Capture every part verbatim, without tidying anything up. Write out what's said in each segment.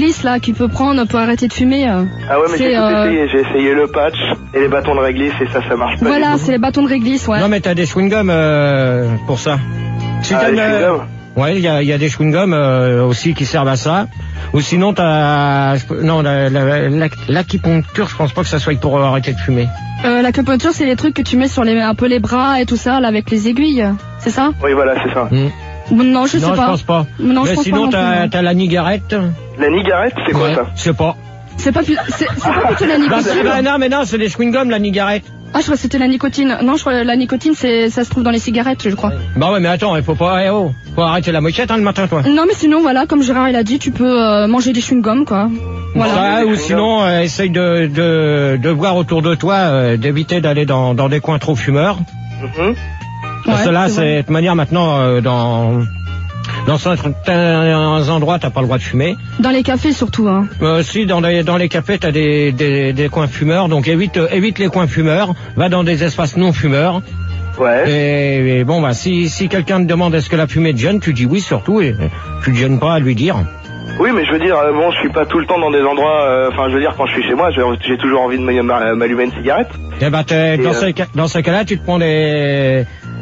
réglisse là qu'il peut prendre pour arrêter de fumer. Euh, ah ouais, mais j'ai tout euh... essayé. J'ai essayé le patch et les bâtons de réglisse et ça, ça marche pas. Voilà, c'est les bâtons de réglisse, ouais. Non, mais t'as des chewing-gums euh, pour ça. Si ah, des euh... chewing-gums. Ouais, il y a, y a des chewing-gums euh, aussi qui servent à ça. Ou sinon, t'as... Non, l'acupuncture, la, la, je pense pas que ça soit pour arrêter de fumer. Euh, l'acupuncture, c'est les trucs que tu mets sur les, un peu les bras et tout ça, là, avec les aiguilles. C'est ça? Oui, voilà, c'est ça. Mmh. Non, je sais non, pas. Non, je pense pas. Non, mais je pense sinon, t'as t'as la nigarette. La nigarette, c'est quoi ouais, ça? Je sais pas. C'est pas, c'est pas plutôt la nicotine. Bah, non, mais non, c'est des chewing-gums, la nigarette. Ah, je crois que c'était la nicotine. Non, je crois que la nicotine, c'est, ça se trouve dans les cigarettes, je crois. Bah ouais, mais attends, il faut pas, eh oh, faut arrêter la mochette, hein, le matin, toi. Non, mais sinon, voilà, comme Gérard, il a dit, tu peux euh, manger des chewing-gums, quoi. Voilà. Ça, ou sinon, euh, essaye de, de, de voir autour de toi, euh, d'éviter d'aller dans, dans des coins trop fumeurs. Mm-hmm. Parce que ouais, là, c'est de manière maintenant, euh, dans... Dans certains endroits, t'as pas le droit de fumer. Dans les cafés surtout, hein. Euh, si, dans les, dans les cafés, t'as des, des, des coins fumeurs, donc évite, euh, évite les coins fumeurs, va dans des espaces non fumeurs. Ouais. Et, et bon, bah, si, si quelqu'un te demande est-ce que la fumée te gêne, tu dis oui surtout, et tu te gênes pas à lui dire. Oui, mais je veux dire, euh, bon, je suis pas tout le temps dans des endroits, enfin, euh, je veux dire, quand je suis chez moi, j'ai toujours envie de m'allumer une cigarette. Eh ben, et dans, euh... ces, dans ces cas-là, tu te prends des,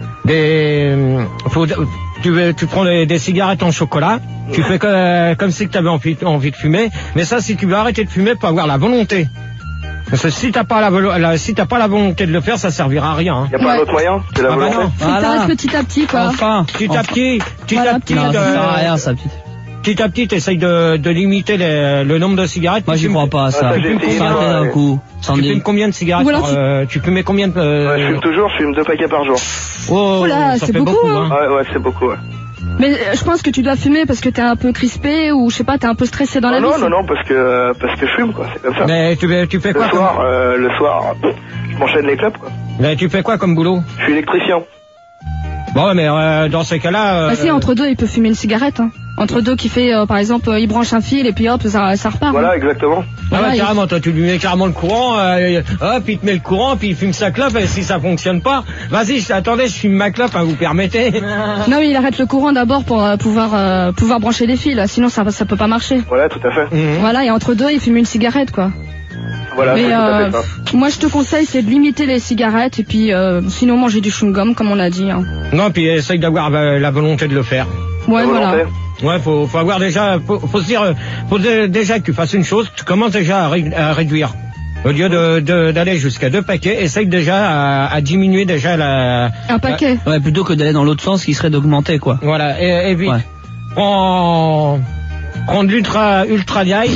des, faut, tu, tu prends des, des cigarettes en chocolat, tu fais que, comme si tu avais envie, envie de fumer, mais ça, si tu veux arrêter de fumer, faut avoir la volonté. Parce que si t'as pas la, la, si t'as pas la volonté de le faire, ça servira à rien. Hein. Y a pas ouais. un autre moyen? C'est la ah volonté. bah non. Faut que t'arrêtes petit à petit, quoi. Enfin, petit à petit, petit voilà, à petit. Non, de... ça sert à rien, ça, petit. Petit à petit, t'essayes de, de limiter les, le nombre de cigarettes. Moi, j'y crois pas à ça. Ah, Tu fumes d'un coup. Tu fumes combien de cigarettes par, tu... Euh, tu fumais combien de... Euh... Ouais, je fume toujours, je fume deux paquets par jour. Oh, Oula, ça c'est fait beaucoup, beaucoup, hein. hein. Ouais, ouais, c'est beaucoup, ouais. Mais euh, je pense que tu dois fumer parce que t'es un peu crispé ou je sais pas, t'es un peu stressé dans ah la non, vie. Non, non, non, parce que, parce que je fume, quoi, c'est comme ça. Mais tu, tu fais quoi le soir, comme... euh, le soir, je m'enchaîne les clopes, quoi. Mais tu fais quoi comme boulot? Je suis électricien. Bon, mais euh, dans ces cas-là... Euh... Bah si, entre deux, il peut fumer une cigarette, hein. Entre deux, qui fait, euh, par exemple, euh, il branche un fil et puis hop, ça, ça repart. Voilà, hein. exactement. Ah voilà, ouais, carrément, il... toi, tu lui mets carrément le courant, euh, hop, il te met le courant, puis il fume sa clope, et si ça fonctionne pas, vas-y, je, attendez, je fume ma clope, hein, vous permettez? Non, mais il arrête le courant d'abord pour euh, pouvoir euh, pouvoir brancher les fils, sinon ça ça peut pas marcher. Voilà, tout à fait. Mmh. Voilà, et entre deux, il fume une cigarette, quoi. Voilà, mais euh, tout à fait ça. Moi, je te conseille, c'est de limiter les cigarettes, et puis euh, sinon manger du chewing-gum, comme on a dit. Hein. Non, puis essaye d'avoir euh, la volonté de le faire. Ouais, voilà. Ouais, faut, faut avoir déjà, faut, faut se dire, faut déjà que tu fasses une chose, tu commences déjà à, ré, à réduire. Au lieu de, de, d'aller jusqu'à deux paquets, essaye déjà à, à diminuer déjà la... Un paquet. Ouais, plutôt que d'aller dans l'autre sens qui serait d'augmenter, quoi. Voilà, et, et vite. Ouais. Prends, prends de l'ultra, ultra light.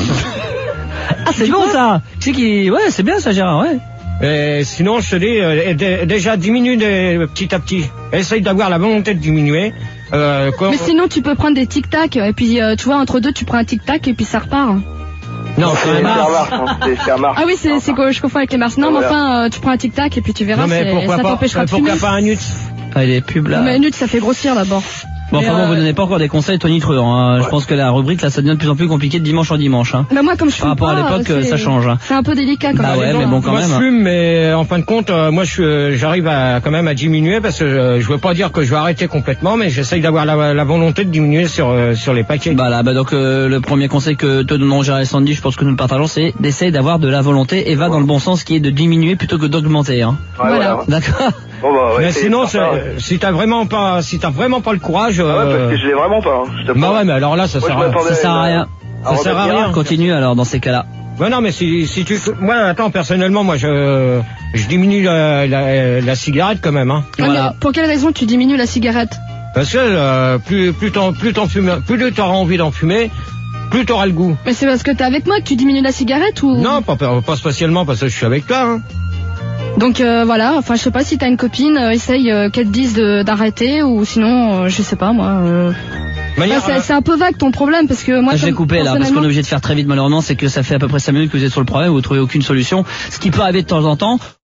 Ah, c'est bon, ça. Tu sais qui, ouais, c'est bien ça, Gérard, ouais. Et sinon, je te dis, euh, d- déjà diminue des, petit à petit. Essaye d'avoir la volonté de diminuer. Euh, quand... Mais sinon, tu peux prendre des tic-tac, et puis euh, tu vois, entre deux, tu prends un tic-tac et puis ça repart. Non, c'est un Mars. C'est un Mars. Ah oui, c'est, c'est quoi, je confonds avec les Mars. Non, mais enfin, euh, tu prends un tic-tac et puis tu verras, non, mais c'est, ça pas, t'empêchera de pourquoi fumer. pas un nut? Ah, les pubs là. Mais un nut, ça fait grossir d'abord. Bon, enfin bon, euh... vous donnez pas encore des conseils tonitruants, hein. Ouais. Je pense que la rubrique, là, ça devient de plus en plus compliqué de dimanche en dimanche, hein. Bah moi, comme je fume Par rapport pas, à l'époque, c'est... ça change, hein. C'est un peu délicat, comme bah ouais, mais bon, quand moi, même. Moi, je fume, mais en fin de compte, euh, moi, je, j'arrive à, quand même à diminuer parce que euh, je veux pas dire que je vais arrêter complètement, mais j'essaye d'avoir la, la volonté de diminuer sur, euh, sur les paquets. Bah là, bah donc, euh, le premier conseil que te donnons Gérard et Sandy, je pense que nous le partageons, c'est d'essayer d'avoir de la volonté et va ouais. dans le bon sens qui est de diminuer plutôt que d'augmenter, hein. Ouais, voilà. voilà. D'accord. Bon bah ouais, mais sinon, c'est, euh, si t'as vraiment pas, si t'as vraiment pas le courage. Ah ouais, euh... parce que je l'ai vraiment pas. Hein, je te bah ouais, mais alors là, ça Moi, sert à, ça sert à rien. Ça sert à rien. Continue alors dans ces cas-là. Ouais, non, mais si, si tu, moi, attends, personnellement, moi, je, je diminue la, la, la cigarette quand même, hein. Ah, voilà. Pour quelle raison tu diminues la cigarette? Parce que euh, plus, plus t'en, plus t'en fumes, plus tu auras envie d'en fumer, plus t'auras le goût. Mais c'est parce que t'es avec moi que tu diminues la cigarette ou? Non, pas, pas spécialement parce que je suis avec toi, hein. Donc euh, voilà, enfin je sais pas si t'as une copine, euh, essaye euh, qu'elle te dise de, d'arrêter ou sinon, euh, je sais pas moi. Euh... Manière, bah, c'est, c'est un peu vague ton problème parce que moi. Je vais couper là parce qu'on est obligé de faire très vite malheureusement, c'est que ça fait à peu près cinq minutes que vous êtes sur le problème, vous trouvez aucune solution, ce qui peut arriver de temps en temps.